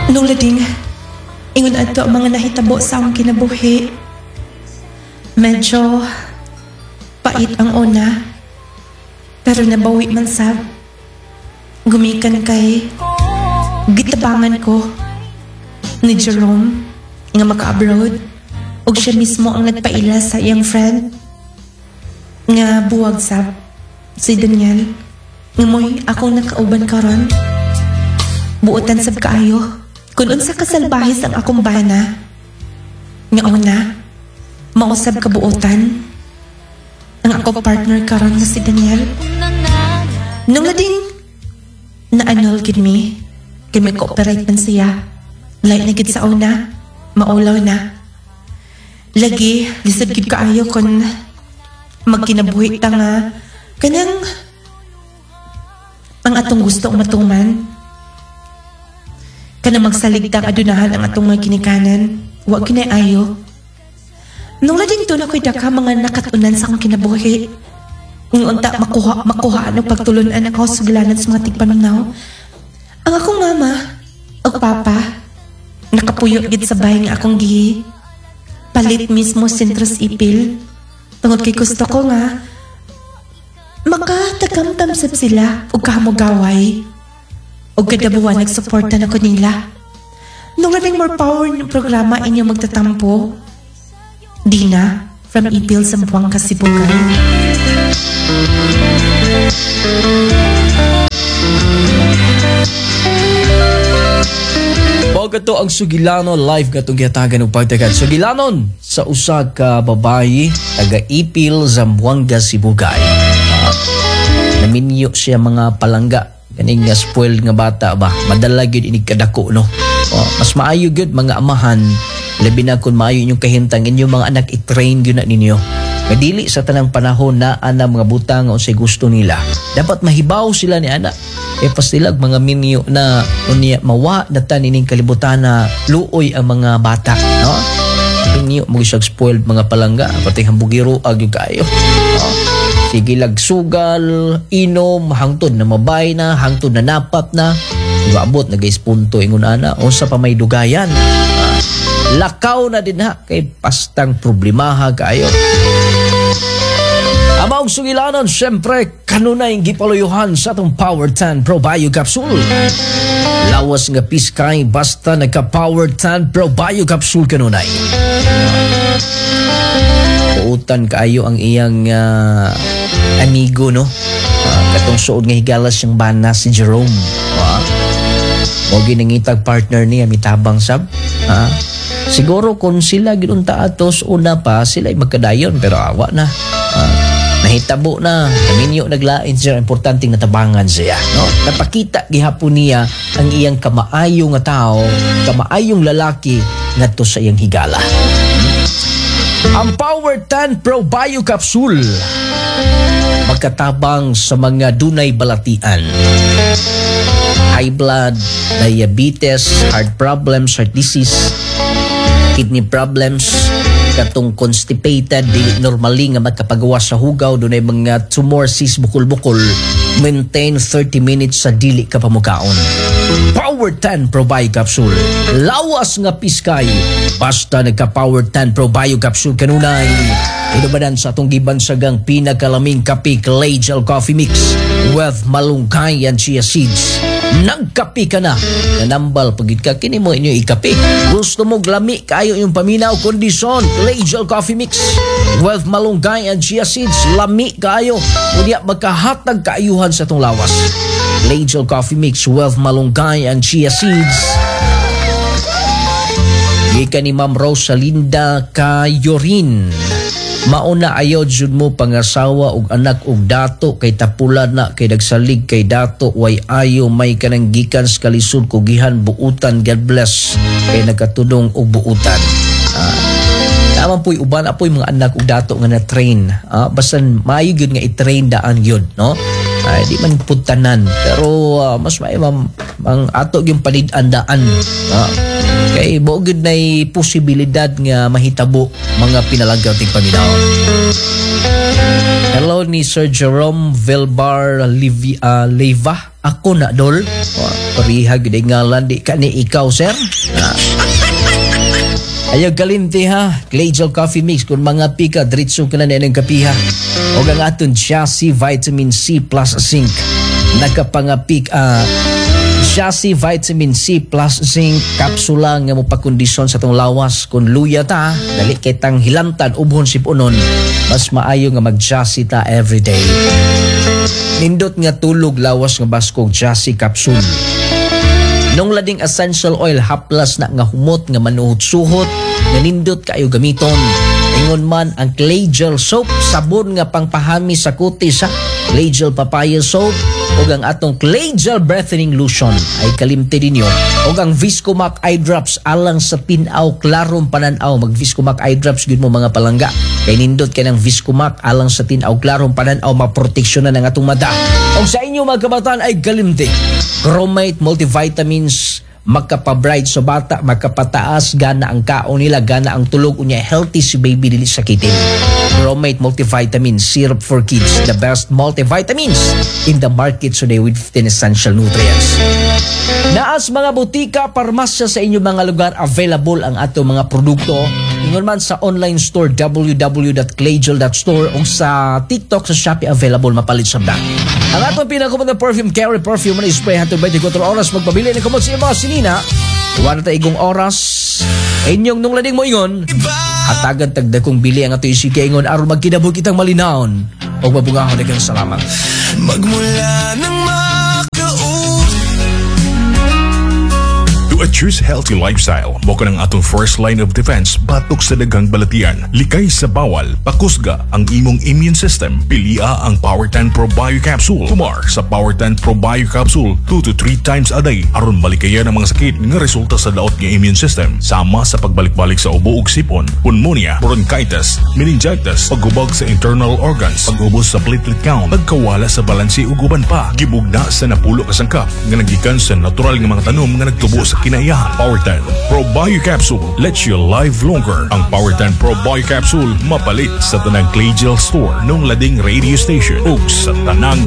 Nung lading, ingon ato ang mga nahitabo sa akong kinabuhi. Medyo pait ang una, pero nabawi man sab. Gumikan kay gitabangan ko ni Jerome nga maka-abroad ug siya mismo ang nagpaila sa iyang friend nga buwag sab si Daniel nga mo'y akong nakauban karon. Buotan sab kaayo kung unsa kasalbahis ang akong bana nga una mausab kabuotan ang akong partner karon nga si Daniel. Nung lading na-annul gid mi kay may cooperate man siya. Lain na gid sa una, maulaw na. Lagi, lisod gid kaayo kung magkinabuhi ta nga kanang ang atong gustong matuman. Kanang magsaligtang adunahan ang atong mga kinikanan. Wa kinay ayo. Nung lading to na ko'y daka mga nakatunan sa akong kinabuhi. Ng unta makuha ano pagtulunan ako sa galanan sa mga tigpaminaw. Ang akong mama o papa nakapuyo gid sa bahay nga akong gihi. Palit mismo sentros ipil. Tungod kay gusto ko nga makatagamtamsab sila o kahamugaway. O kadabuan nagsuporta na ko nila. Nung lading more power ng programa inyo magtatampo. Dina from Ipil sa Buwang Kasibugan. Pagkato ang Sugilanon live katong gihatagan og pagtagad. Sugilanon sa usa ka babayi taga Ipil, Zamboanga, Sibugay. Naminyo siya mga palangga kaning nga spoiled nga bata ba. Madala gyud inig kadako no. Mas maayo gyud mga amahan labi na kung maayo inyong kahintang inyong mga anak i-train gyud na ninyo. Kadili sa tanang panahon na ana mga butang o say gusto nila. Dapat mahibaw sila ni ana. E pastilag mga minyo na unya mawa na tanining kalibutan na luoy ang mga bata, no? Minyo mo gisag spoiled mga palangga pati hambugiro ag yung kayo. Sige lag sugal, inom, hangtod na mabay na, hangtod na napat na. Iwaabot na guys punto ingon ana unsa pa may dugayan. Lakaw na din ha kay pastang problemaha kayo. Amaong Sugilanon, syempre, kanunay gipaluyuhan sa itong Power 10 Pro Bio Capsule. Lawas nga piskay, basta nagka-Power 10 Pro Bio Capsule kanunay. Puutan kaayo ang iyang amigo, no? Katong suod nga higalas yung bana si Jerome. O ginangitag partner niya, mitabang sab. Siguro kung sila ginunta atos, una pa, sila ay magkadayon, pero awa na. Nahitabo na, naminyo naglain siya, importanteng natabangan siya, no? Napakita gihapon niya ang iyang kamaayong nga tao, kamaayong lalaki ngadto sa iyang higala. Ang Power 10 Pro Bio Capsule magkatabang sa mga dunay balatian. High blood, diabetes, heart problems, heart disease, kidney problems, katong constipated, dili normally nga magkapagawas sa hugaw, dunay mga tumor, cyst, bukol-bukol, maintain 30 minutes sa dili ka pamukaon. Power 10 Pro Bio Capsule, lawas nga piskay, basta nagka-Power 10 Pro Bio Capsule kanunay. Inubanan sa atong gibansagang pinakalaming kape, Clay Gel Coffee Mix with malunggay and chia seeds. Nagkape ka na, nanambal pagit ka, kini mo inyo ikape. Gusto mo glami kayo yung paminaw kondisyon, Clay Gel Coffee Mix with malunggay and chia seeds. Lami kayo, kunya magkahatag kaayuhan sa itong lawas. Clay Gel Coffee Mix with malunggay and chia seeds. Ika ni Ma'am Rosalinda Cayorin. Mauna ayaw jud mo pangasawa og anak og dato kay tapula na kay dagsalig kay dato way ayo may kanang gikan sa kalisod kugihan buutan. God bless kay nagkatudong og buutan. Naman po'y uban apoy mga anak og dato nga na-train. Basta maayo gyud nga i-train daan gyud, no? Di man putanan pero mas may ang ato yung palid-an daan. Kay bogid na'y posibilidad nga mahitabo mga pinalagaw ting paminaw. Hello ni Sir Jerome Vilbar Leyva Ako na, Dol. Parihag yun ngalan, di ka ni ikaw, sir. Ayaw kalimti ha. Clajal Coffee Mix. Kung mga pika, diritso ka na ng kapiha. O ang aton Jassy Vitamin C plus Zinc. Nakapangapik, Jassy Vitamin C plus Zinc kapsula nga mo pakondisyon sa tong lawas. Kung luya ta, dali kitang hilamtan, ubhon si punon. Mas maayo nga mag-Jassy ta everyday. Nindot nga tulog lawas nga baskog Jassy capsule. Nung lading essential oil haplas na nga humot nga manuhot-suhot nga nindot kayo gamiton. Ingon man ang Clajal soap, sabon nga pangpahami sa kutis sa Clajal papaya soap o ang atong Clajal breathing lotion ay kalimti din yun. O ang Viscomac eye drops alang sa tinaw klarong pananaw. Mag Viscomac eye drops yun mo mga palangga. Kay nindot ka ng Viscomac alang sa tinaw klarong pananaw maproteksyon na ng atong mata. O sa inyo mga kabataan ay kalimti. Chromate multivitamins magkapabright sa bata, magkapataas gana ang kaon nila, gana ang tulog unya, healthy si baby dili sakitin. Chromate multivitamin syrup for kids, the best multivitamins in the market today with 15 essential nutrients. Naas mga butika, parmasya sa inyong mga lugar available ang ato mga produkto. Ingon man sa online store www.clajal.store o sa TikTok, sa Shopee available mapalit sa bag. Ang atong pinakumot na perfume, Carry Perfume na spray hantong 24 oras magpabili ng kumot sa mga sinina. Wala na igong oras. Inyong nung lading mo ingon, hatagan tagdakong bili ang ato isike ingon aron magkinabog kitang malinahon. O mabungahon na kang salamat. Magmula ng to choose healthy lifestyle, mo ka ng atong first line of defense batok sa daghang balatian. Likay sa bawal, pakusga ang imong immune system. Pilia ang Power 10 Pro Bio Capsule. Kumar sa Power 10 Pro Bio Capsule 2 to 3 times a day aron malikayan ang mga sakit nga resulta sa daot nga immune system. Sama sa pagbalik-balik sa ubo ug sipon, pneumonia, bronchitis, meningitis, paghubog sa internal organs, pag-ubos sa platelet count, pagkawala sa balanse ug uban pa. Gibugna sa napulo ka sangkap nga nagikan sa natural nga mga tanom nga nagtubo sa kinaiyahan. Power 10 Pro Bio Capsule lets you live longer. Ang Power 10 Pro Bio Capsule mapalit sa tanang Clajal store nung lading radio station ug sa tanang